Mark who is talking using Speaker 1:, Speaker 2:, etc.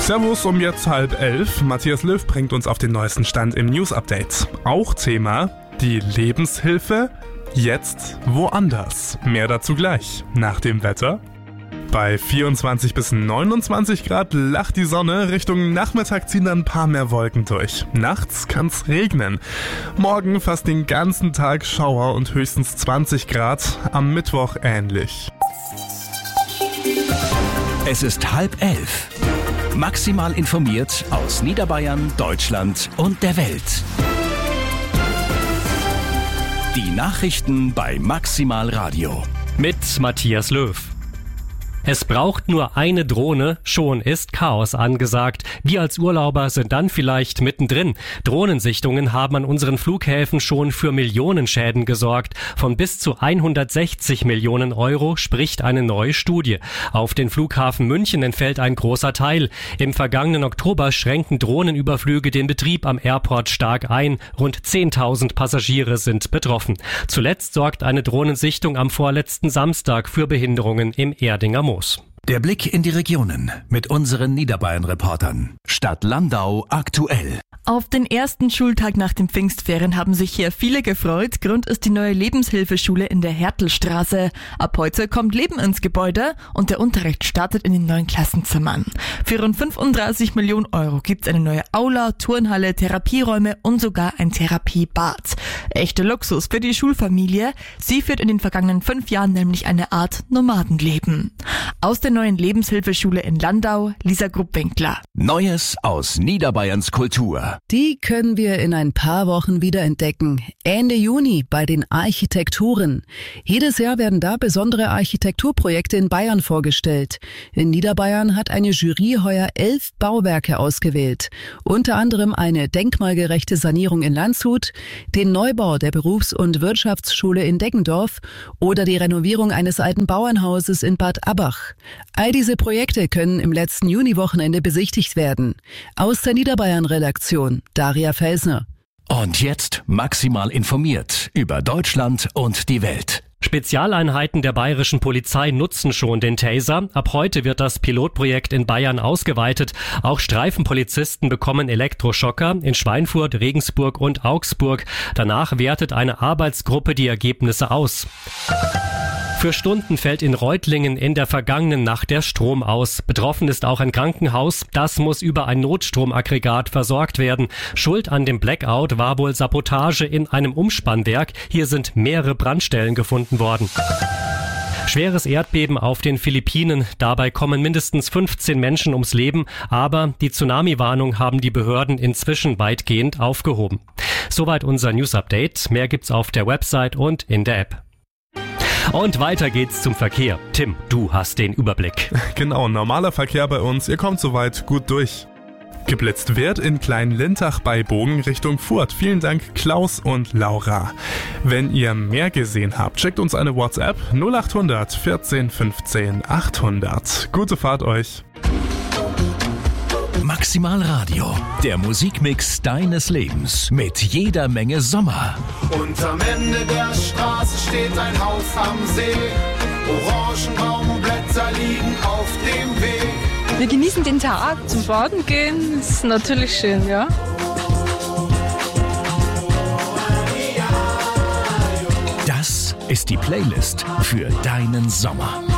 Speaker 1: Servus, um jetzt 10:30. Matthias Löw bringt uns auf den neuesten Stand im News-Update. Auch Thema die Lebenshilfe, jetzt woanders. Mehr dazu gleich, nach dem Wetter. Bei 24 bis 29 Grad lacht die Sonne, Richtung Nachmittag ziehen dann ein paar mehr Wolken durch. Nachts kann's regnen. Morgen fast den ganzen Tag Schauer und höchstens 20 Grad, am Mittwoch ähnlich.
Speaker 2: Es ist 10:30. Maximal informiert aus Niederbayern, Deutschland und der Welt. Die Nachrichten bei Maximal Radio.
Speaker 3: Mit Matthias Löw. Es braucht nur eine Drohne, schon ist Chaos angesagt. Wir als Urlauber sind dann vielleicht mittendrin. Drohnensichtungen haben an unseren Flughäfen schon für Millionenschäden gesorgt. Von bis zu 160 Millionen Euro spricht eine neue Studie. Auf den Flughafen München entfällt ein großer Teil. Im vergangenen Oktober schränkten Drohnenüberflüge den Betrieb am Airport stark ein. Rund 10.000 Passagiere sind betroffen. Zuletzt sorgt eine Drohnensichtung am vorletzten Samstag für Behinderungen im Erdinger Moos.
Speaker 2: Der Blick in die Regionen mit unseren Niederbayern-Reportern. Stadt Landau aktuell.
Speaker 4: Auf den ersten Schultag nach den Pfingstferien haben sich hier viele gefreut. Grund ist die neue Lebenshilfeschule in der Hertelstraße. Ab heute kommt Leben ins Gebäude und der Unterricht startet in den neuen Klassenzimmern. Für rund 35 Millionen Euro gibt's eine neue Aula, Turnhalle, Therapieräume und sogar ein Therapiebad. Echter Luxus für die Schulfamilie. Sie führt in den vergangenen 5 Jahren nämlich eine Art Nomadenleben. Aus der neuen Lebenshilfeschule in Landau, Lisa Gruppwinkler.
Speaker 2: Neues aus Niederbayerns Kultur.
Speaker 5: Die können wir in ein paar Wochen wieder entdecken. Ende Juni bei den Architekturen. Jedes Jahr werden da besondere Architekturprojekte in Bayern vorgestellt. In Niederbayern hat eine Jury heuer 11 Bauwerke ausgewählt. Unter anderem eine denkmalgerechte Sanierung in Landshut, den Neubau der Berufs- und Wirtschaftsschule in Deggendorf oder die Renovierung eines alten Bauernhauses in Bad Abbach. All diese Projekte können im letzten Juniwochenende besichtigt werden. Aus der Niederbayern-Redaktion Daria Felsner.
Speaker 2: Und jetzt maximal informiert über Deutschland und die Welt.
Speaker 3: Spezialeinheiten der bayerischen Polizei nutzen schon den Taser. Ab heute wird das Pilotprojekt in Bayern ausgeweitet. Auch Streifenpolizisten bekommen Elektroschocker in Schweinfurt, Regensburg und Augsburg. Danach wertet eine Arbeitsgruppe die Ergebnisse aus. Für Stunden fällt in Reutlingen in der vergangenen Nacht der Strom aus. Betroffen ist auch ein Krankenhaus. Das muss über ein Notstromaggregat versorgt werden. Schuld an dem Blackout war wohl Sabotage in einem Umspannwerk. Hier sind mehrere Brandstellen gefunden worden. Schweres Erdbeben auf den Philippinen. Dabei kommen mindestens 15 Menschen ums Leben. Aber die Tsunami-Warnung haben die Behörden inzwischen weitgehend aufgehoben. Soweit unser News-Update. Mehr gibt's auf der Website und in der App. Und weiter geht's zum Verkehr. Tim, du hast den Überblick.
Speaker 1: Genau, normaler Verkehr bei uns. Ihr kommt soweit gut durch. Geblitzt wird in Klein-Lintach bei Bogen Richtung Furt. Vielen Dank Klaus und Laura. Wenn ihr mehr gesehen habt, schickt uns eine WhatsApp 0800 14 15 800. Gute Fahrt euch.
Speaker 2: Maximal Radio, der Musikmix deines Lebens mit jeder Menge Sommer.
Speaker 6: Und am Ende der Straße steht ein Haus am See. Orangenbaumblätter liegen auf dem Weg.
Speaker 7: Wir genießen den Tag, zum Baden gehen, ist natürlich schön, ja.
Speaker 2: Das ist die Playlist für deinen Sommer.